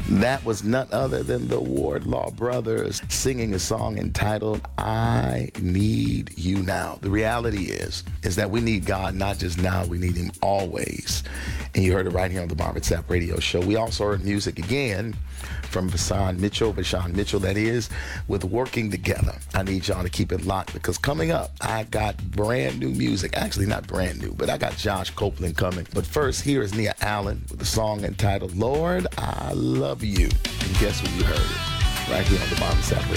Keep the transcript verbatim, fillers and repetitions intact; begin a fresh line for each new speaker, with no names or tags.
That was none other than the Wardlaw Brothers singing a song entitled, I Need You Now. The reality is, is that we need God not just now, we need him always. And you heard it right here on the Marvin Sapp Radio Show. We also heard music again from Vashawn Mitchell, Vashawn Mitchell, that is, with Working Together. I need y'all to keep it locked because coming up, I got brand new music. Actually, not brand new, but I got Josh Copeland coming. But first, here is Nia Allen with a song entitled, Lord, I Love You. And guess what, you heard it right here on the Marvin Sapp Radio